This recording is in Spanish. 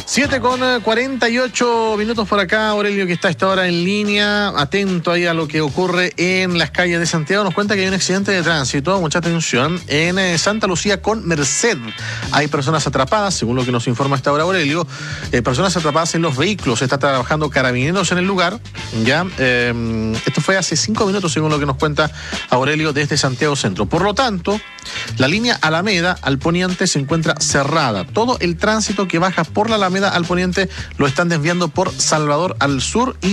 7:48 por acá, Aurelio, que está a esta hora en línea, atento ahí a lo que ocurre en las calles de Santiago. Nos cuenta que hay un accidente de tránsito, mucha atención, en Santa Lucía con Merced. Hay personas atrapadas, según lo que nos informa a esta hora Aurelio, personas atrapadas en los vehículos. Está trabajando carabineros en el lugar, ya. Esto fue hace 5 minutos, según lo que nos cuenta Aurelio desde Santiago Centro. Por lo tanto, la línea Alameda al poniente se encuentra cerrada. Todo el tránsito que baja por la Alameda al poniente lo están desviando por Salvador al sur y